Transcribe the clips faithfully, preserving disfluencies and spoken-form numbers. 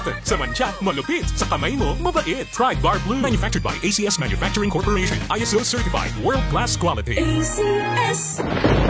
Sa mantsa, malupit. Sa kamay mo, mabait. Try Bar Blue. Manufactured by A C S Manufacturing Corporation. I S O certified. World-class quality. A C S.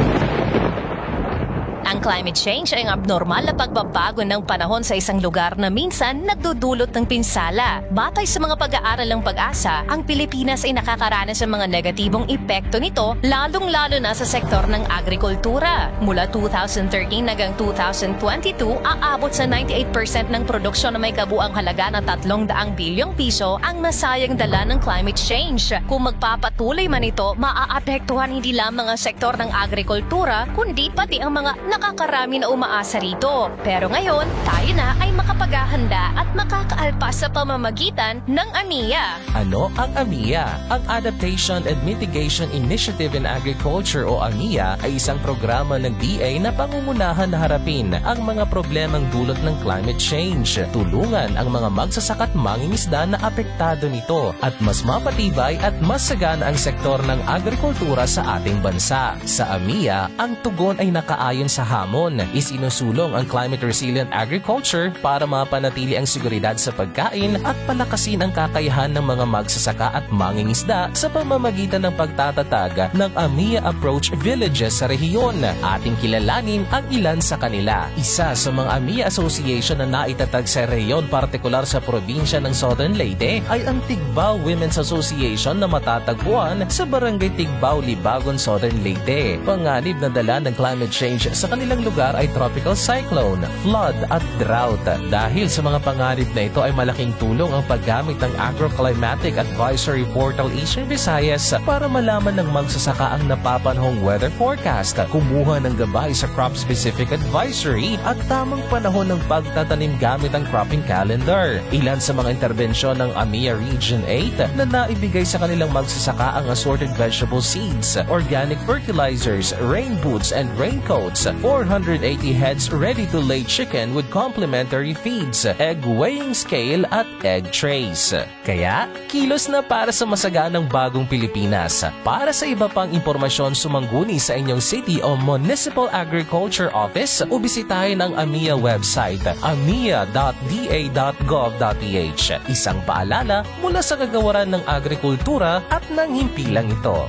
Ang climate change ay ang abnormal na pagbabago ng panahon sa isang lugar na minsan nagdudulot ng pinsala. Batay sa mga pag-aaral ng Pag-asa, ang Pilipinas ay nakakaranas ng mga negatibong epekto nito, lalong-lalo na sa sektor ng agrikultura. Mula two thousand thirteen hanggang two thousand twenty-two, aabot sa ninety-eight percent ng produksyon na may kabuang halaga na tatlong daang bilyong piso ang masayang dala ng climate change. Kung magpapatuloy man ito, maaapektuhan hindi lamang ang sektor ng agrikultura, kundi pati ang mga nakakarami na umaasa rito. Pero ngayon, tayo na ay makapaghahanda at makakaalpas sa pamamagitan ng A M I A. Ano ang A M I A? Ang Adaptation and Mitigation Initiative in Agriculture o A M I A ay isang programa ng D A na pangungunahan na harapin ang mga problemang dulot ng climate change. Tulungan ang mga magsasaka at mangingisda na apektado nito at mas mapatibay at mas sagana ang sektor ng agrikultura sa ating bansa. Sa A M I A, ang tugon ay nakaayon sa hamon. Isinusulong ang climate resilient agriculture para mapanatili ang seguridad sa pagkain at palakasin ang kakayahan ng mga magsasaka at mangingisda sa pamamagitan ng pagtatatag ng A M I A Approach Villages sa rehiyon. Ating kilalanin ang ilan sa kanila. Isa sa mga A M I A Association na naitatag sa rehiyon, partikular sa probinsya ng Southern Leyte, ay ang Tigbao Women's Association na matatagpuan sa Barangay Tigbao, Libagon, Southern Leyte. Panganib na dala ng climate change sa kanilang lugar ay tropical cyclone, flood at drought. Dahil sa mga panganib na ito ay malaking tulong ang paggamit ng Agroclimatic Advisory Portal Eastern Visayas para malaman ng magsasaka ang napapanahong weather forecast, kumuha ng gabay sa crop-specific advisory at tamang panahon ng pagtatanim gamit ang cropping calendar. Ilan sa mga interbensyon ng A M I A Region eight na naibigay sa kanilang magsasaka ang assorted vegetable seeds, organic fertilizers, rain boots and raincoats, four hundred eighty heads ready-to-lay chicken with complimentary feeds, egg weighing scale at egg trays. Kaya, kilos na para sa masaganang bagong Pilipinas. Para sa iba pang impormasyon, sumangguni sa inyong city o municipal agriculture office o bisitahin ang A M I A website a m i a dot d a dot gov dot p h. Isang paalala mula sa kagawaran ng agrikultura at ng himpilang ito.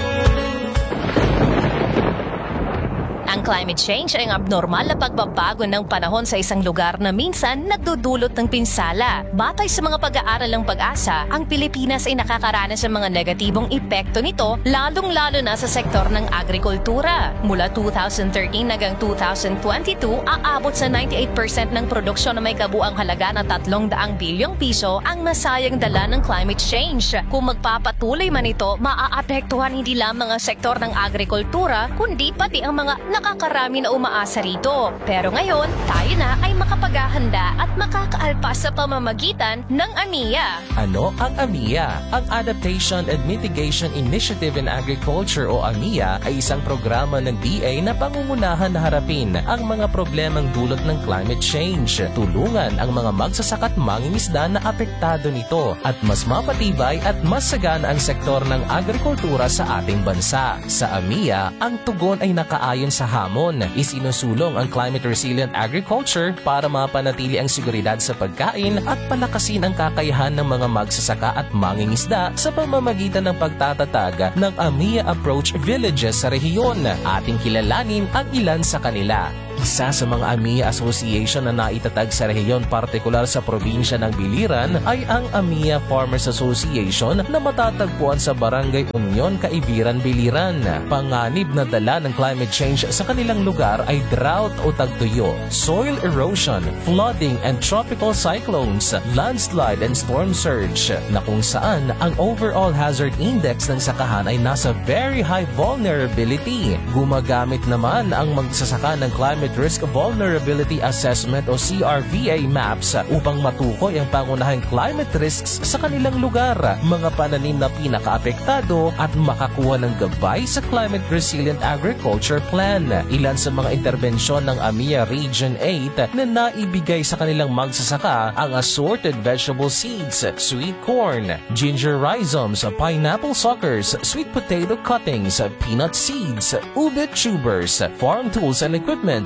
Ang climate change ay ang abnormal na pagbabago ng panahon sa isang lugar na minsan nagdudulot ng pinsala. Batay sa mga pag-aaral ng Pag-asa, ang Pilipinas ay nakakaranas ng mga negatibong epekto nito, lalong-lalo na sa sektor ng agrikultura. Mula two thousand thirteen hanggang two thousand twenty-two, aabot sa ninety-eight percent ng produksyon na may kabuang halaga na tatlong daang bilyong piso ang masayang dala ng climate change. Kung magpapatuloy man ito, maaapektuhan hindi lamang ang sektor ng agrikultura, kundi pati ang mga nakakarami na umaasa rito. Pero ngayon, tayo na ay makapaghahanda at makakaalpas sa pamamagitan ng A M I A. Ano ang A M I A? Ang Adaptation and Mitigation Initiative in Agriculture o A M I A ay isang programa ng D A na pangungunahan na harapin ang mga problemang dulot ng climate change. Tulungan ang mga magsasaka at mangingisda na apektado nito at mas mapatibay at mas sagana ang sektor ng agrikultura sa ating bansa. Sa A M I A, ang tugon ay nakaayon sa hamon. Isinusulong ang climate resilient agriculture para mapanatili ang seguridad sa pagkain at palakasin ang kakayahan ng mga magsasaka at mangingisda sa pamamagitan ng pagtatatag ng A M I A Approach Villages sa rehiyon. Ating kilalanin ang ilan sa kanila. Isa sa mga A M I A Association na naitatag sa rehiyon, partikular sa probinsya ng Biliran, ay ang A M I A Farmers Association na matatagpuan sa Barangay Union, Caibiran, Biliran. Panganib na dala ng climate change sa kanilang lugar ay drought o tagtuyo, soil erosion, flooding and tropical cyclones, landslide and storm surge, na kung saan ang overall hazard index ng sakahan ay nasa very high vulnerability. Gumagamit naman ang magsasaka ng climate Risk Vulnerability Assessment o C R V A maps upang matukoy ang pangunahing climate risks sa kanilang lugar, mga pananim na pinakaapektado at makakuha ng gabay sa Climate Resilient Agriculture Plan. Ilan sa mga interbensyon ng A M I A Region eight na naibigay sa kanilang magsasaka ang assorted vegetable seeds, sweet corn, ginger rhizomes, pineapple suckers, sweet potato cuttings, peanut seeds, ube tubers, farm tools and equipment,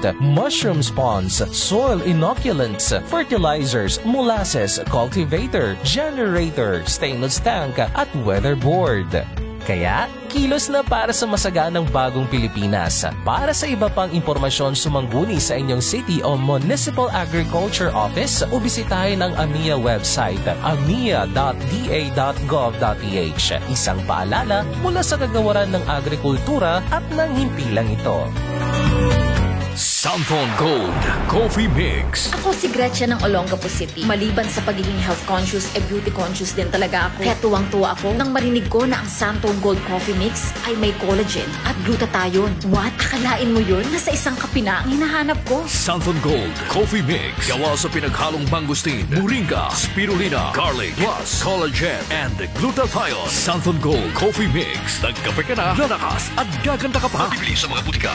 mushroom spawns, soil inoculants, fertilizers, molasses, cultivator, generator, stainless tank, at weatherboard. Kaya, kilos na para sa masaganang bagong Pilipinas. Para sa iba pang impormasyon, sumangguni sa inyong city o municipal agriculture office o bisitahin ang A M I A website a m i a dot d a dot gov dot p h. Isang paalala mula sa kagawaran ng agrikultura at ng himpilang ito. Santon Gold Coffee Mix. Ako si Gretchen ng Olongapo City. Maliban sa pagiging health conscious, e beauty conscious din talaga ako. Kaya tuwang-tuwa ako nang marinig ko na ang Santon Gold Coffee Mix ay may collagen at glutathione. What? Akalain mo yun? Nasa isang kape na ang hinahanap ko. Santon Gold Coffee Mix. Gawa sa pinaghalong mangustin, moringa, spirulina, garlic, plus collagen and glutathione. Santon Gold Coffee Mix. Nagkape ka na, lalakas at gaganda ka pa. Bibili sa mga butika.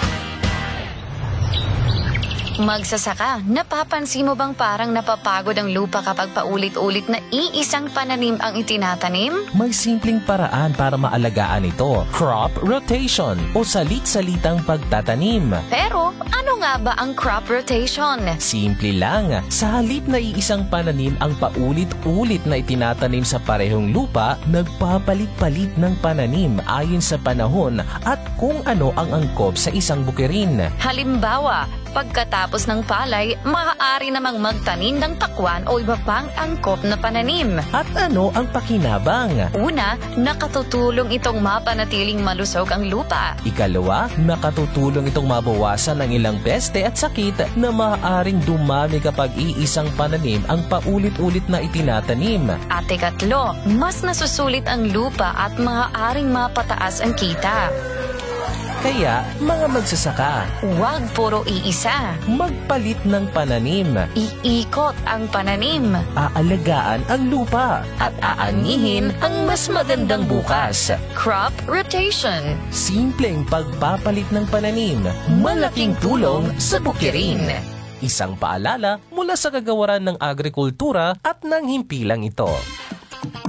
Magsasaka, napapansin mo bang parang napapagod ang lupa kapag paulit-ulit na iisang pananim ang itinatanim? May simpleng paraan para maalagaan ito. Crop rotation o salit-salitang pagtatanim. Pero ano nga ba ang crop rotation? Simple lang. Sa halip na iisang pananim ang paulit-ulit na itinatanim sa parehong lupa, nagpapalit-palit ng pananim ayon sa panahon at kung ano ang angkop sa isang bukirin. Halimbawa, pagkatapos ng palay, maaari namang magtanim ng pakwan o iba pang angkop na pananim. At ano ang pakinabang? Una, nakatutulong itong mapanatiling malusog ang lupa. Ikalawa, nakatutulong itong mabawasan ng ilang peste at sakit na maaaring dumami kapag iisang pananim ang paulit-ulit na itinatanim. At ikatlo, mas nasusulit ang lupa at maaaring mapataas ang kita. Kaya, mga magsasaka, Huwag puro iisa. magpalit ng pananim, Iikot ang pananim. aalagaan ang lupa, at aanihin ang mas magandang bukas. Crop rotation. Simpleng pagpapalit ng pananim, malaking tulong sa bukirin. Isang paalala mula sa kagawaran ng agrikultura at ng himpilang ito.